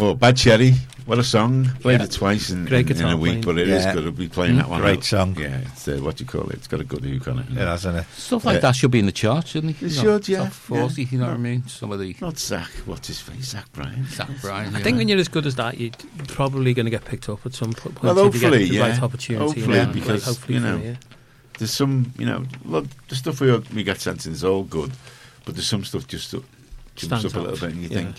thought Bad Cherry, what a song. Played it twice in a week, but it is good. I'll be playing that one. Great song. Yeah, it's what do you call it? It's got a good hook on it. It has, hasn't it? Stuff like that should be in the charts, shouldn't it? It should, yeah. Top 40, you know what I mean? Some of the... Not Zach, what's his face? Zach Bryan. Zach Bryan, I think when you're as good as that, you're probably going to get picked up at some point. Well, hopefully, you get the right opportunity. Hopefully, because, there's some, look, the stuff we get sent in is all good, but there's some stuff just jumps up a little bit and you think,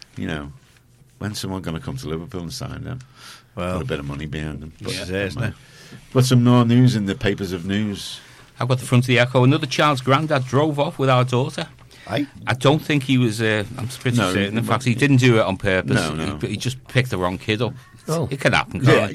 when's someone going to come to Liverpool and sign them? Well, put a bit of money behind them. Isn't it? But some more news in the papers of news. I've got the front of the Echo. Another child's granddad drove off with our daughter. I don't think he was. I'm pretty certain. In fact, he didn't do it on purpose. No. He just picked the wrong kid up. Oh. It can happen, can't it?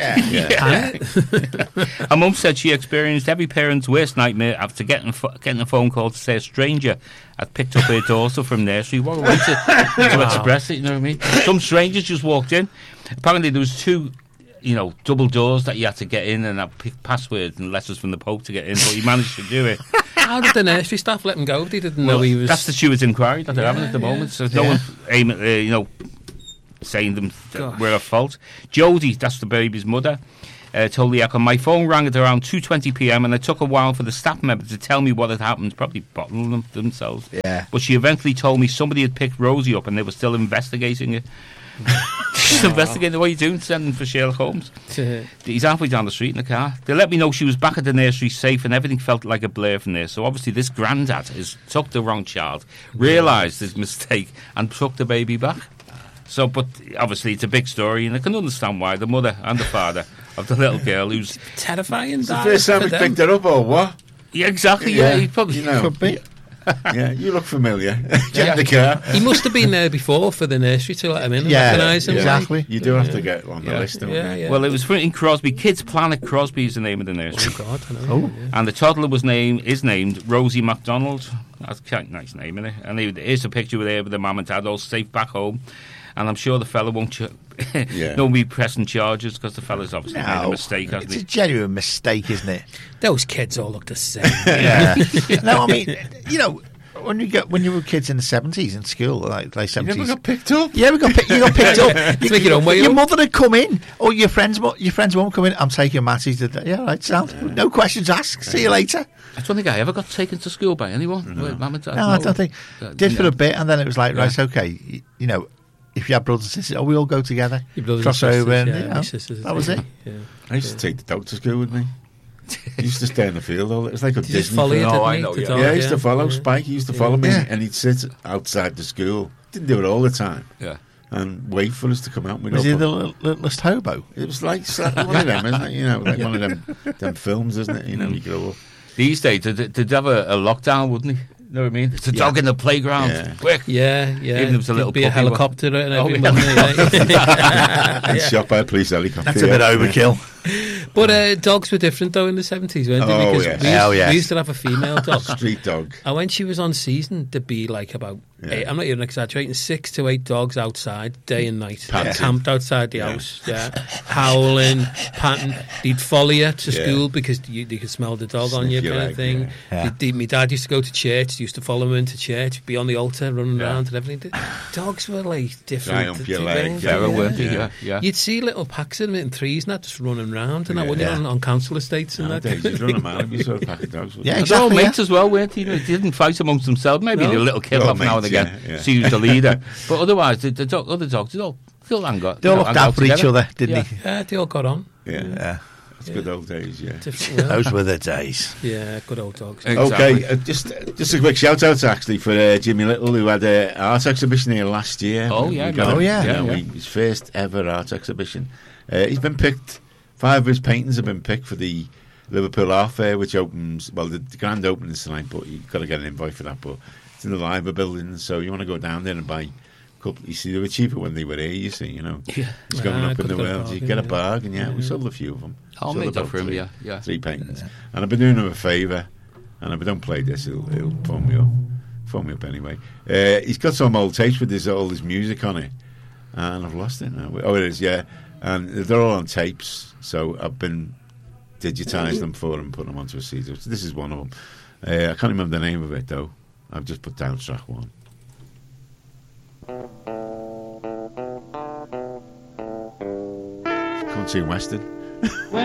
Yeah. Her mum said she experienced every parent's worst nightmare after getting a phone call to say a stranger had picked up her daughter from nursery. What a way to express it, you know what I mean? Some strangers just walked in. Apparently there was two, double doors that you had to get in and have passwords and letters from the Pope to get in, but he managed to do it. How did the nursery staff let him go? They didn't know he was... That's the steward's inquiry that they're having at the moment, so no one aiming, saying them that we're at fault. Jodie, that's the baby's mother, told the Echo, my phone rang at around 2:20 p.m. and it took a while for the staff member to tell me what had happened, probably bottling them themselves. Yeah. But she eventually told me somebody had picked Rosie up and they were still investigating it. She's investigating. What are you doing? Sending for Sherlock Holmes. He's halfway down the street in the car. They let me know she was back at the nursery safe and everything felt like a blur from there. So obviously this granddad has took the wrong child, realised his mistake and took the baby back. So, but obviously it's a big story, and I can understand why the mother and the father of the little girl who's terrifying. It's the first time we picked her up, or what? Yeah, exactly. Yeah, he probably could be. Yeah, you look familiar. Get in the car. He must have been there before for the nursery to let him in and recognise him. Exactly. You do have to get on the list, don't you? Yeah. Well, it was in Crosby. Kids Planet Crosby is the name of the nursery. Oh, God, I know. And the toddler is named Rosie MacDonald. That's quite a nice name, isn't it? And here's a picture with her with the mum and dad all safe back home. And I'm sure the fella won't be pressing charges because the fella's obviously made a mistake, hasn't he? It's a genuine mistake, isn't it? Those kids all look the same. No, I mean, when you were kids in the 70s in school, like 70s, you never got picked up. Yeah, you got picked up. Your mother would come in, or your friends won't come in. I'm taking Matties today. Yeah, right, sound. No questions asked. See you later. I don't think I ever got taken to school by anyone. No, I don't think. Did for a bit, and then it was like, right, okay, if you have brothers and sisters, we all go together, cross over, and that was it. Yeah. I used to take the dog to school with me. He used to stay in the field all. It was like a Disney follow film. you, I know. Yeah, he used to follow Spike. He used to follow me, and he'd sit outside the school. Didn't do it all the time. Yeah. And wait for us to come out. Was he the littlest hobo? It was like one of them, isn't it? Like one of them films, isn't it? You grow up. These days, they'd have a lockdown, wouldn't he? You know what I mean? It's a dog in the playground. Quick. Yeah. Even if it was a little be a helicopter and everything. And shot by a police helicopter. That's a bit overkill. But dogs were different though in the 70s, weren't they? Because we used to have a female dog. Street dog. And when she was on season, there'd be like about 8, I'm not even exaggerating, 6 to 8 dogs outside day and night, camped outside the house, howling, panting. They'd follow you to school because they could smell the dog on you, kind of thing. My dad used to go to church, used to follow him into church, be on the altar, running around and everything. Dogs were like different. You'd see little packs of them in threes and that just running around, and that wouldn't on council estates and that. You'd run a man if you saw a pack of dogs. Yeah, exactly. They're all mates as well, weren't they? They didn't fight amongst themselves. Maybe a little kill off now and again. So he was the leader. But otherwise, the other dogs, they all looked out for each other, didn't they? Yeah, they all got on. Yeah. It's good old days, Those were the days. Yeah, good old dogs. Exactly. Okay, just a quick shout out actually for Jimmy Little, who had an art exhibition here last year. His first ever art exhibition. He's been picked. 5 of his paintings have been picked for the Liverpool Art Fair, which opens, the grand opening is tonight, but you've got to get an invite for that. But it's in the Liver building, so you want to go down there and buy a couple. You see, they were cheaper when they were here, you see, It's going up in the world. You get a bargain, we sold a few of them. I'll make that for him, 3 paintings. And I've been doing him a favour, and if I don't play this, he'll phone me up anyway. He's got some old tapes with all his music on it, and I've lost it now. Oh, it is, and they're all on tapes, so I've been digitising them for him and putting them onto a CD. This is one of them. I can't remember the name of it, though. I've just put down track 1. Country and Western.